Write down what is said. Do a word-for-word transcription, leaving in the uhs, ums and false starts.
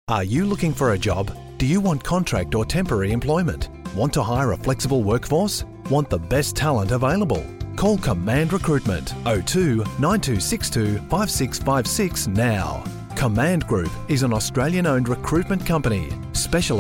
Are you looking for a job? Do you want contract or temporary employment? Want to hire a flexible workforce? Want the best talent available? Call Command Recruitment oh two nine two six two five six five six now. Command Group is an Australian-owned recruitment company specialising